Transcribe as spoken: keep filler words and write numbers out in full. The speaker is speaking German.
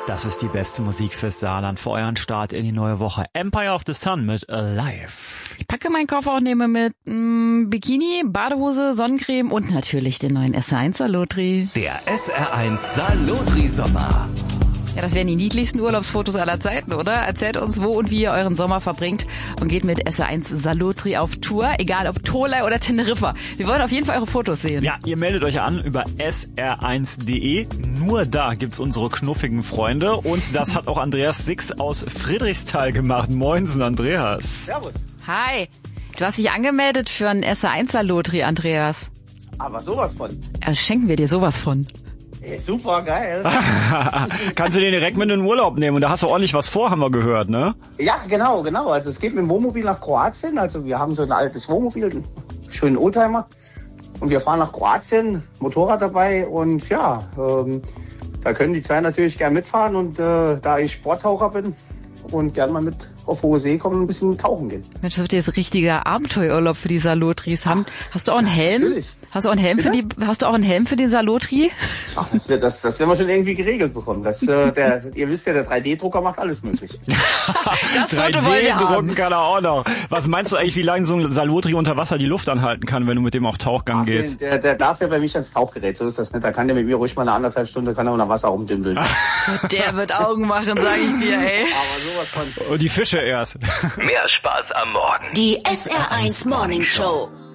Das ist die beste Musik fürs Saarland, für euren Start in die neue Woche. Empire of the Sun mit Alive. Ich packe meinen Koffer und nehme mit mh, Bikini, Badehose, Sonnencreme und natürlich den neuen S R eins Salotri. Der S R eins Salotri Sommer. Ja, das wären die niedlichsten Urlaubsfotos aller Zeiten, oder? Erzählt uns, wo und wie ihr euren Sommer verbringt und geht mit S R eins Salotri auf Tour, egal ob Tolai oder Teneriffa. Wir wollen auf jeden Fall eure Fotos sehen. Ja, ihr meldet euch an über S R eins punkt de. Nur da gibt's unsere knuffigen Freunde und das hat auch Andreas Six aus Friedrichsthal gemacht. Moinsen, Andreas. Servus. Hi, du hast dich angemeldet für einen S R eins Salotri, Andreas. Aber sowas von. Ja, schenken wir dir sowas von. Ey, super geil. Kannst du den direkt mit in den Urlaub nehmen und da hast du ordentlich was vor, haben wir gehört, ne? Ja, genau, genau. Also es geht mit dem Wohnmobil nach Kroatien. Also wir haben so ein altes Wohnmobil, einen schönen Oldtimer. Und wir fahren nach Kroatien, Motorrad dabei und ja, ähm, da können die zwei natürlich gern mitfahren. Und äh, da ich Sporttaucher bin und gern mal mit auf hohe See kommen und ein bisschen tauchen gehen. Mensch, das wird jetzt richtiger Abenteuerurlaub für die Salotris. Haben, hast du auch einen Helm? Natürlich. Hast du auch einen Helm für die, hast du auch einen Helm für den Salotri? Ach, das, wird, das, das werden wir schon irgendwie geregelt bekommen. Das, äh, der, ihr wisst ja, der drei D Drucker macht alles möglich. Das Foto wollen wir haben. drei D drucken kann er auch noch. Was meinst du eigentlich, wie lange so ein Salotri unter Wasser die Luft anhalten kann, wenn du mit dem auf Tauchgang Ach, gehst? Der, der darf ja bei mich ans Tauchgerät, so ist das nicht. Da kann der mit mir ruhig mal eine anderthalb Stunde kann er unter Wasser rumdümpeln. Der wird Augen machen, sag ich dir, ey. Aber sowas von. Und die Fische erst. Mehr Spaß am Morgen. Die S R eins Morning Show.